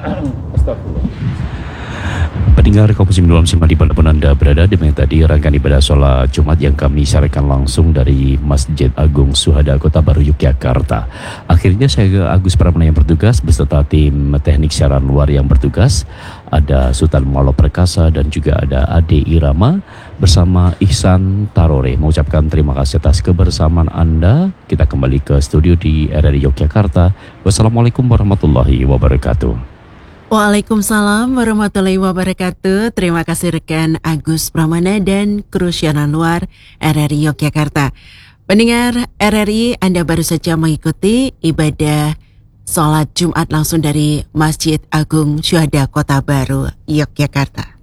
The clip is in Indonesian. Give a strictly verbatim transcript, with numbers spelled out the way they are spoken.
Astagfirullah. Pendengar kaum muslim dalam simak dimanapun Anda berada, demikian tadi rangkaian ibadah sholat Jumat yang kami siarkan langsung dari Masjid Agung Syuhada Kota Baru Yogyakarta. Akhirnya saya Agus Pramana yang bertugas beserta tim teknik siaran luar yang bertugas. Ada Sultan Malo Perkasa dan juga ada Ade Irama bersama Ihsan Tarore. Mengucapkan terima kasih atas kebersamaan Anda. Kita kembali ke studio di R R I Yogyakarta. Wassalamualaikum warahmatullahi wabarakatuh. Waalaikumsalam warahmatullahi wabarakatuh. Terima kasih rekan Agus Pramana dan kru siaran luar R R I Yogyakarta. Pendengar R R I, Anda baru saja mengikuti ibadah sholat Jumat langsung dari Masjid Agung Syuhada Kota Baru Yogyakarta.